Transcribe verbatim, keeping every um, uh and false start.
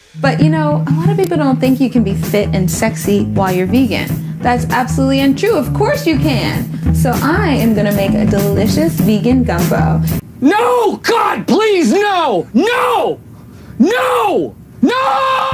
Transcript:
But you know, a lot of people don't think you can be fit and sexy while you're vegan. That's absolutely untrue. Of course you can. So I am gonna make a delicious vegan gumbo. No! God, please, no! No! No! No!